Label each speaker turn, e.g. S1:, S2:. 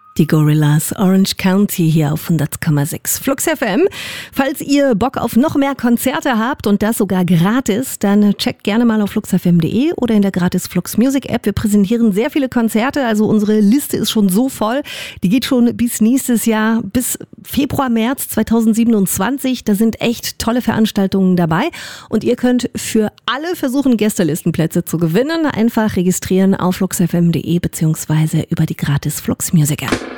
S1: Die Gorillaz, Orange County hier auf 100,6 Flux FM. Falls ihr Bock auf noch mehr Konzerte habt und das sogar gratis, dann checkt gerne mal auf fluxfm.de oder in der gratis Flux Music App. Wir präsentieren sehr viele Konzerte, also unsere Liste ist schon so voll. Die geht schon bis nächstes Jahr, bis Februar, März 2027. Da sind echt tolle Veranstaltungen dabei und ihr könnt für alle versuchen, Gästelistenplätze zu gewinnen. Einfach registrieren auf fluxfm.de beziehungsweise über die gratis Flux Music App.